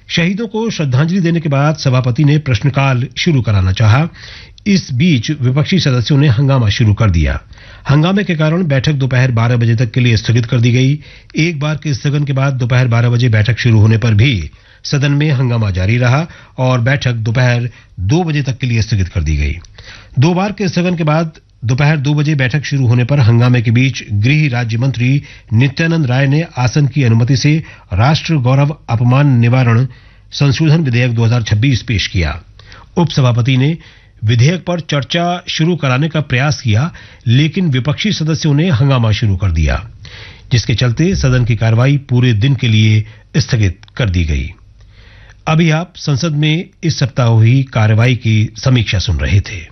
शहीदों को श्रद्धांजलि देने के बाद सभापति ने प्रश्नकाल शुरू कराना चाहा। इस बीच विपक्षी सदस्यों ने हंगामा शुरू कर दिया। हंगामे के कारण बैठक दोपहर 12 बजे तक के लिए स्थगित कर दी गई। एक बार के स्थगन के बाद दोपहर 12 बजे बैठक शुरू होने पर भी सदन में हंगामा जारी रहा और बैठक दोपहर 2 बजे तक के लिए स्थगित कर दी गई। दो बार के स्थगन के बाद दोपहर 2 बजे बैठक शुरू होने पर हंगामे के बीच गृह राज्य मंत्री नित्यानंद राय ने आसन की अनुमति से राष्ट्र गौरव अपमान निवारण संशोधन विधेयक 2026 पेश किया। उपसभापति ने विधेयक पर चर्चा शुरू कराने का प्रयास किया, लेकिन विपक्षी सदस्यों ने हंगामा शुरू कर दिया, जिसके चलते सदन की कार्रवाई पूरे दिन के लिए स्थगित कर दी गई। अभी आप संसद में इस सप्ताह हुई कार्रवाई की समीक्षा सुन रहे थे।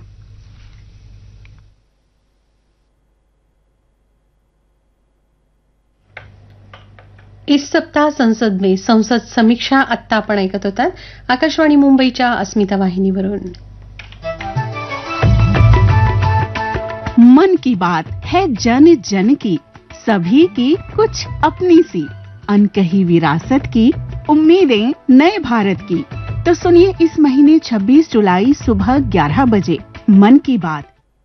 इस सप्ताह संसद में संसद समीक्षा आत्ता आपण ऐकत होतात आकाशवाणी मुंबईच्या अस्मिता वाहिनीवरून। मन की बात है जन जन की, सभी की कुछ अपनी सी, अनकही विरासत की, उम्मीदें नए भारत की। तो सुनिए इस महीने 26 जुलाई सुबह 11 बजे मन की बात।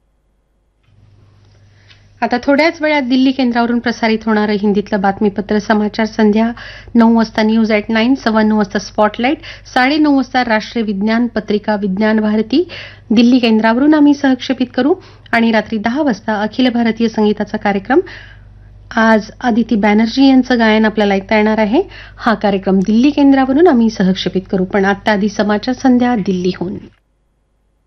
आता थोड्याच वेळात दिल्ली केंद्रावरून प्रसारित होणारं हिंदीतलं बातमीपत्र समाचार संध्या 9 वाजता न्यूज ॲट 9, 9:15 वाजता स्पॉटलाईट, 9:30 वाजता राष्ट्रीय विज्ञान पत्रिका विज्ञान भारती दिल्ली केंद्रावरून आम्ही सहक्षेपित करू आणि रात्री 10 वाजता अखिल भारतीय संगीताचा कार्यक्रम। आज आदिती बॅनर्जी यांचं गायन आपल्याला ऐकता येणार आहे। हा कार्यक्रम दिल्ली केंद्रावरून आम्ही सहक्षेपित करू, पण आता आधी समाचार संध्या दिल्लीहून।